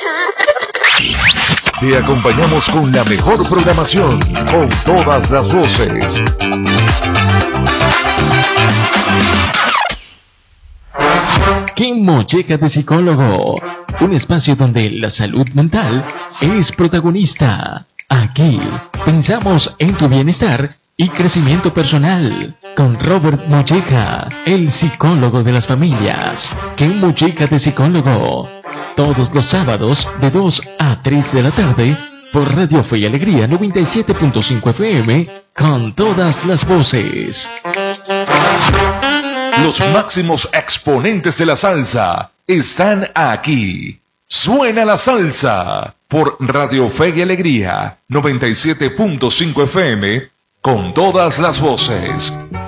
Te acompañamos con la mejor programación, con todas las voces. ¡Qué molleja de psicólogo! Un espacio donde la salud mental es protagonista. Aquí pensamos en tu bienestar y crecimiento personal. Con Robert Molleja, el psicólogo de las familias. ¡Qué molleja de psicólogo! Todos los sábados de 2 a 3 de la tarde por Radio Fe y Alegría 97.5 FM con todas las voces. Los máximos exponentes de la salsa están aquí. Suena la salsa por Radio Fe y Alegría 97.5 FM con todas las voces.